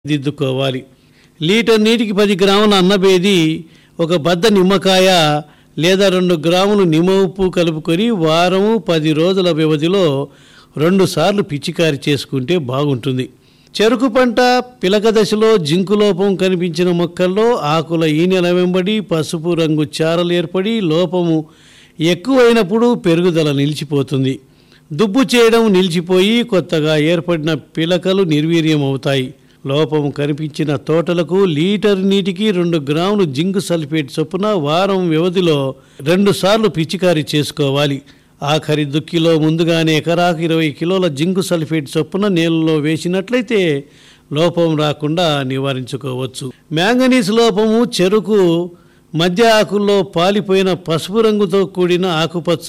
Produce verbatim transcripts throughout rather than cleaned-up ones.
దిద్దుకోవాలి. Litre నీటికి పది గ్రాముల అన్నబేది, ఒక బద్ద నిమ్మకాయ లేదా రెండు గ్రాములు నిమ్మ ఉప్పు కలుపుకొని వారము పది రోజుల వ్యవధిలో రెండు సార్లు పిచికారి చేసుకుంటే బాగుంటుంది. చెరుకు పంట పిలక దశలో జింకు లోపం కనిపించిన మొక్కల్లో ఆకుల ఈనెల వెంబడి పసుపు రంగు చారలు ఏర్పడి లోపము ఎక్కువైనప్పుడు పెరుగుదల నిలిచిపోతుంది. దుబ్బు చేయడం నిలిచిపోయి కొత్తగా ఏర్పడిన పిలకలు నిర్వీర్యం అవుతాయి. లోపము కనిపించిన తోటలకు లీటర్ నీటికి రెండు గ్రాములు జింక్ సల్ఫేట్ చొప్పున వారం వ్యవధిలో రెండు సార్లు పిచికారీ చేసుకోవాలి. ఆఖరి దుక్కిలో ముందుగానే ఎకరాకు ఇరవై కిలోల జింక్ సల్ఫేట్ చొప్పున నీళ్ళలో వేసినట్లయితే లోపం రాకుండా నివారించుకోవచ్చు. మ్యాంగనీస్ లోపము చెరుకు మధ్య ఆకుల్లో పాలిపోయిన పసుపు రంగుతో కూడిన ఆకుపచ్చ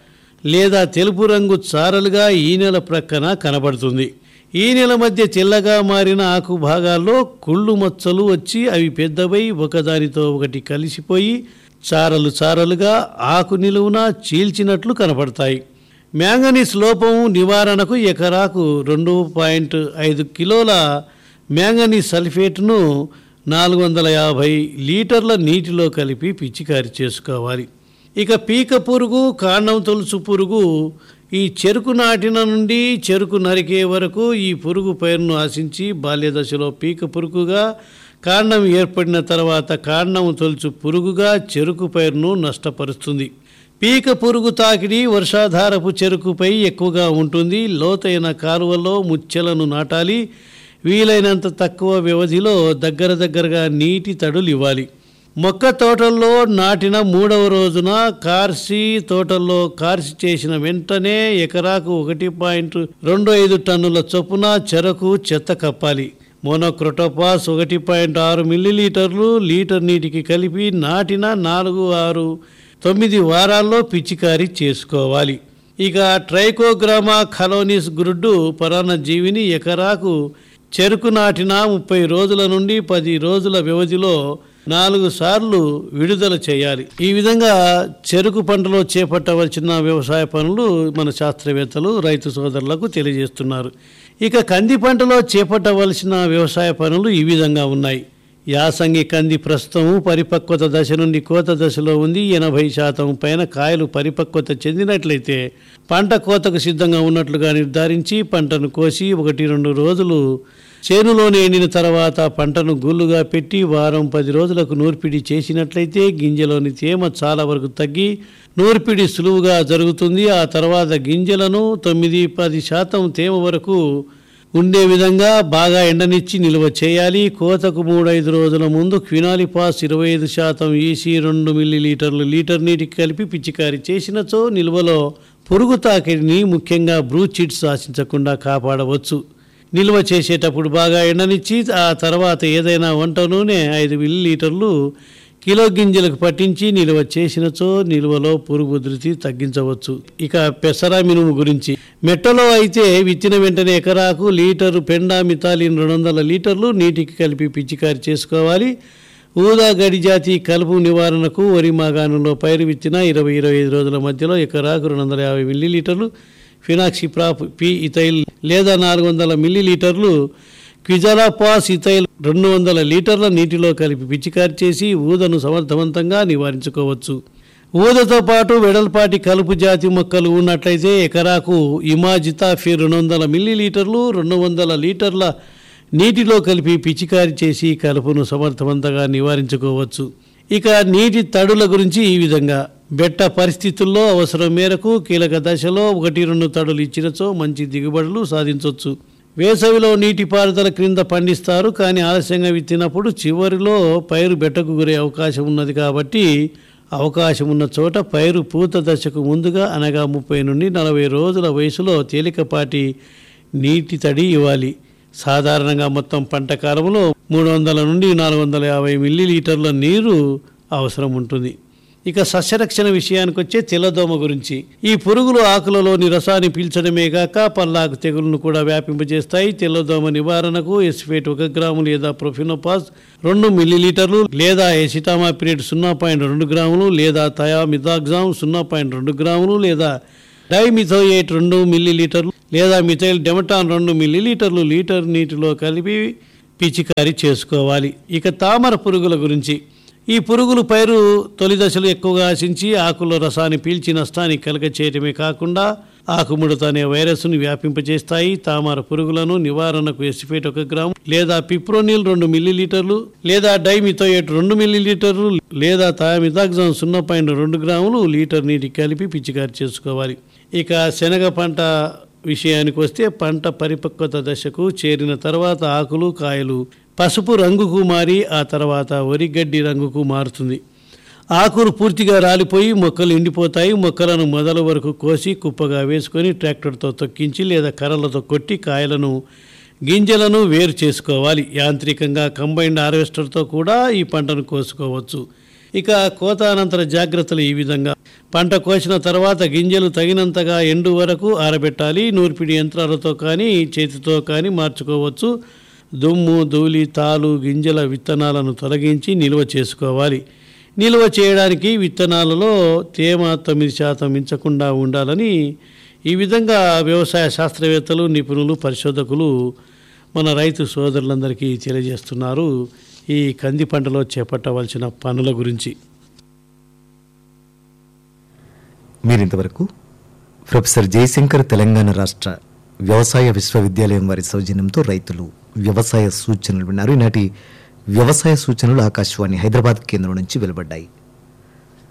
లేదా తెలుపు రంగు చారలుగా ఈ నెల ప్రక్కన కనబడుతుంది. ఈ నెల మధ్య తెల్లగా మారిన ఆకు భాగాల్లో కుళ్ళు మచ్చలు వచ్చి అవి పెద్దవై ఒకదానితో ఒకటి కలిసిపోయి చారలు చారలుగా ఆకు నిలువున చీల్చినట్లు కనపడతాయి. మ్యాంగనీస్ లోపం నివారణకు ఎకరాకు రెండు పాయింట్ ఐదు కిలోల మ్యాంగనీస్ సల్ఫేట్ను నాలుగు వందల యాభై లీటర్ల నీటిలో కలిపి పిచికారి చేసుకోవాలి. ఇక పీక పురుగు, కాండం తొలుచు పురుగు ఈ చెరుకు నాటిన నుండి చెరుకు నరికే వరకు ఈ పురుగు పైరును ఆశించి బాల్యదశలో పీక పురుగుగా, కాండం ఏర్పడిన తర్వాత కాండం తొలుచు పురుగుగా చెరుకు పైరును నష్టపరుస్తుంది. పీక పురుగు తాకిడి వర్షాధారపు చెరుకుపై ఎక్కువగా ఉంటుంది. లోతైన కాలువల్లో ముచ్చెలను నాటాలి. వీలైనంత తక్కువ వ్యవధిలో దగ్గర దగ్గరగా నీటి తడులు ఇవ్వాలి. మొక్క తోటల్లో నాటిన మూడవ రోజున కార్సి తోటల్లో కార్సి చేసిన వెంటనే ఎకరాకు ఒకటి పాయింట్ రెండు ఐదు టన్నుల చొప్పున చెరకు చెత్త కప్పాలి. మోనోక్రోటోపాస్ ఒకటి పాయింట్ ఆరు మిల్లీలీటర్లు లీటర్ నీటికి కలిపి నాటిన నాలుగు ఆరు తొమ్మిది వారాల్లో పిచికారీ చేసుకోవాలి. ఇక ట్రైకోగ్రామా కలోనిస్ గురుడ్డు పరాన్నజీవిని ఎకరాకు చెరుకు నాటిన ముప్పై రోజుల నుండి పది రోజుల వ్యవధిలో నాలుగు సార్లు విడుదల చేయాలి. ఈ విధంగా చెరుకు పంటలో చేపట్టవలసిన వ్యవసాయ పనులు మన శాస్త్రవేత్తలు రైతు సోదరులకు తెలియజేస్తున్నారు. ఇక కంది పంటలో చేపట్టవలసిన వ్యవసాయ పనులు ఈ విధంగా ఉన్నాయి. యాసంగి కంది ప్రస్తుతం పరిపక్వత దశ నుండి కోత దశలో ఉంది. ఎనభై శాతం పైన కాయలు పరిపక్వత చెందినట్లయితే పంట కోతకు సిద్ధంగా ఉన్నట్లుగా నిర్ధారించి పంటను కోసి ఒకటి రెండు రోజులు చేనులోనే ఎండిన తర్వాత పంటను గుళ్ళుగా పెట్టి వారం పది రోజులకు నూర్పిడి చేసినట్లయితే గింజలోని తేమ చాలా వరకు తగ్గి నూర్పిడి సులువుగా జరుగుతుంది. ఆ తర్వాత గింజలను తొమ్మిది పది శాతం తేమ వరకు ఉండే విధంగా బాగా ఎండనిచ్చి నిల్వ చేయాలి. కోతకు మూడైదు రోజుల ముందు క్వినాలిపాస్ ఇరవై ఐదు శాతం ఈసీ రెండు మిల్లీలీటర్లు లీటర్ నీటికి కలిపి పిచికారి చేసినచో నిల్వలో పురుగు తాకిడిని ముఖ్యంగా బ్రూచిడ్స్ ఆశించకుండా కాపాడవచ్చు. నిల్వ చేసేటప్పుడు బాగా ఎండనిచ్చి ఆ తర్వాత ఏదైనా వంట నూనె ఐదు మిల్లీలీటర్లు కిలో గింజలకు పట్టించి నిల్వ చేసినచో నిల్వలో పురుగు ఉధృతి తగ్గించవచ్చు. ఇక పెసర మినుము గురించి, మెట్టలో అయితే విత్తిన వెంటనే ఎకరాకు లీటరు పెండా మితాలిన్ రెండు వందల లీటర్లు నీటికి కలిపి పిచికారి చేసుకోవాలి. ఊదా గడి జాతి కలుపు నివారణకు వరి మాగాణంలో పైరు విత్తిన ఇరవై ఇరవై ఐదు రోజుల మధ్యలో ఎకరాకు రెండు వందల యాభై మిల్లీలీటర్లు ఫినాక్సిప్రాప్ పి ఇథైల్ లేదా నాలుగు వందల మిల్లీలీటర్లు క్విజాలాపాస్ ఇథైల్ రెండు వందల లీటర్ల నీటిలో కలిపి పిచికారి చేసి ఊదను సమర్థవంతంగా నివారించుకోవచ్చు. ఊదతో పాటు వెడల్పాటి కలుపు జాతి మొక్కలు ఉన్నట్లయితే ఎకరాకు ఇమాజితాఫిర్ రెండు వందల మిల్లీలీటర్లు రెండు వందల లీటర్ల నీటిలో కలిపి పిచికారి చేసి కలుపును సమర్థవంతంగా నివారించుకోవచ్చు. ఇక నీటి తడుల గురించి ఈ విధంగా, బెట్ట పరిస్థితుల్లో అవసరం మేరకు కీలక దశలో ఒకటి రెండు తడులు ఇచ్చినచో మంచి దిగుబడులు సాధించవచ్చు. వేసవిలో నీటిపారుదల క్రింద పండిస్తారు, కానీ ఆలస్యంగా విత్తినప్పుడు చివరిలో పైరు బెట్టకు గురే అవకాశం ఉన్నది. కాబట్టి అవకాశం ఉన్న చోట పైరు పూత దశకు ముందుగా అనగా ముప్పై నుండి నలభై రోజుల వయసులో తేలికపాటి నీటి తడి ఇవ్వాలి. సాధారణంగా మొత్తం పంట కాలంలో మూడు వందల నుండి నాలుగు వందల యాభై మిల్లీలీటర్ల నీరు అవసరం ఉంటుంది. ఇక సస్యరక్షణ విషయానికి వచ్చే తెల్లదోమ గురించి, ఈ పురుగులు ఆకులలోని రసాన్ని పీల్చడమే కాక పల్లాకు తెగులను కూడా వ్యాపింపజేస్తాయి. తెల్లదోమ నివారణకు ఎస్ఫేట్ ఒక గ్రాము లేదా ప్రొఫినోపాస్ రెండు మిల్లీలీటర్లు లేదా ఎసిటామాపిరేట్ సున్నా పాయింట్ రెండు గ్రాములు లేదా థయామిథాగ్జామ్ సున్నా పాయింట్ రెండు గ్రాములు లేదా డైమిథోయేట్ రెండు మిల్లీలీటర్లు లేదా మిథైల్ డెమటాన్ రెండు మిల్లీలీటర్లు లీటర్ నీటిలో కలిపి పిచికారీ చేసుకోవాలి. ఇక తామర పురుగుల గురించి. ఈ పురుగులు పైరు తొలి దశలు ఎక్కువగా ఆశించి ఆకుల రసాన్ని పీల్చి నష్టాన్ని కలగచేయటమే కాకుండా ఆకుముడత అనే వైరస్ను వ్యాపింపజేస్తాయి. తామర పురుగులను నివారణకు ఎసిఫేట్ ఒక గ్రాము లేదా పిప్రోనిల్ రెండు మిల్లీలీటర్లు లేదా డైమిథోయేట్ రెండు మిల్లీలీటర్లు లేదా థామిథాక్సామ్ సున్నా పాయింట్ రెండు గ్రాములు లీటర్ నీటికి కలిపి పిచికారీ చేసుకోవాలి. ఇక శనగ పంట విషయానికి వస్తే పంట పరిపక్వత దశకు చేరిన తర్వాత ఆకులు కాయలు పసుపు రంగుకు మారి ఆ తర్వాత వరిగడ్డి రంగుకు మారుతుంది. ఆకులు పూర్తిగా రాలిపోయి మొక్కలు ఎండిపోతాయి. మొక్కలను మొదల వరకు కోసి కుప్పగా వేసుకొని ట్రాక్టర్తో తొక్కించి లేదా కర్రలతో కొట్టి కాయలను గింజలను వేరు చేసుకోవాలి. యాంత్రికంగా కంబైన్డ్ హార్వెస్టర్తో కూడా ఈ పంటను కోసుకోవచ్చు. ఇక కోత అనంతర జాగ్రత్తలు ఈ విధంగా. పంట కోసిన తర్వాత గింజలు తగినంతగా ఎండు వరకు ఆరబెట్టాలి. నూర్పిడి యంత్రాలతో కానీ చేతితో కానీ మార్చుకోవచ్చు. దుమ్ము ధూళి తాలు గింజల విత్తనాలను తొలగించి నిల్వ చేసుకోవాలి. నిల్వ చేయడానికి విత్తనాలలో తేమ తొమ్మిది శాతం మించకుండా ఉండాలని ఈ విధంగా వ్యవసాయ శాస్త్రవేత్తలు నిపుణులు పరిశోధకులు మన రైతు సోదరులందరికీ తెలియజేస్తున్నారు ఈ కంది పంటలో చేపట్టవలసిన పనుల గురించి. మీరింతవరకు ప్రొఫెసర్ జయశంకర్ తెలంగాణ రాష్ట్ర వ్యవసాయ విశ్వవిద్యాలయం వారి సౌజన్యంతో రైతులు వ్యవసాయ సూచనలు విన్నారు. ఈనాటి వ్యవసాయ సూచనలు ఆకాశవాణి హైదరాబాద్ కేంద్రం నుంచి వెలువడ్డాయి.